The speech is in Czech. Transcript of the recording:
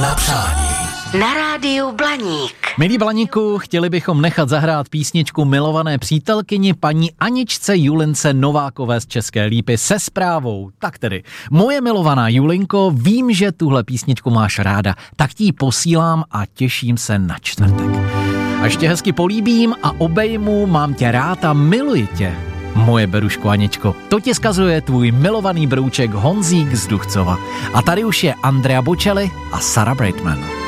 na přání. Na rádiu Blaník. Milí Blaníku, chtěli bychom nechat zahrát písničku milované přítelkyni paní Aničce Julince Novákové z České Lípy se zprávou. Tak tedy, moje milovaná Julinko, vím, že tuhle písničku máš ráda, tak ti ji posílám a těším se na čtvrtek. A ještě hezky políbím a obejmu, mám tě rád a miluji tě. Moje beruško Aničko, to ti zkazuje tvůj milovaný brouček Honzík z Duchcova. A tady už je Andrea Bocelli a Sarah Brightman.